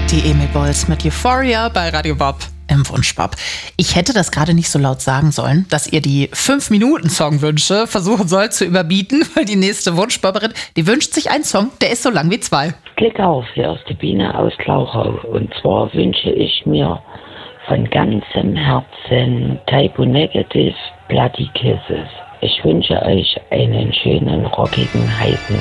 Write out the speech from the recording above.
Die Emil Boys mit Euphoria bei Radio Bob im Wunschbob. Ich hätte das gerade nicht so laut sagen sollen, dass ihr die 5-Minuten-Songwünsche versuchen sollt zu überbieten, weil die nächste Wunschbobberin, die wünscht sich einen Song, der ist so lang wie 2. Klick auf, hier ist die Biene aus Glauchau. Und zwar wünsche ich mir von ganzem Herzen Typo Negative Bloody Kisses. Ich wünsche euch einen schönen, rockigen, heißen